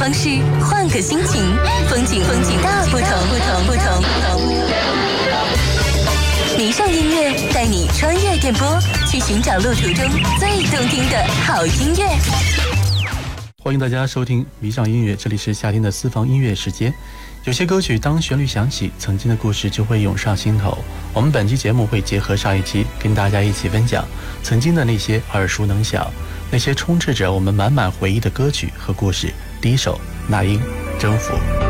方式，换个心情，风景大不同。迷上音乐带你穿越电波，去寻找路途中最动听的好音乐。 欢迎大家收听迷上音乐，这里是夏天的私房音乐时间。有些歌曲当旋律响起，曾经的故事就会涌上心头。我们本期节目会结合上一期，跟大家一起分享曾经的那些耳熟能详，那些充斥着我们满满回忆的歌曲和故事。第一首，那英，征服。